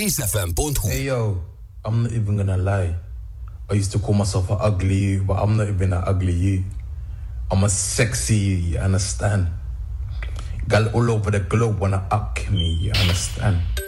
kissfm.hu. Hey yo, I'm not even gonna lie. I used to call myself an ugly you, but I'm not even an ugly you. I'm a sexy you, you understand? Girl all over the globe wanna up me, you understand?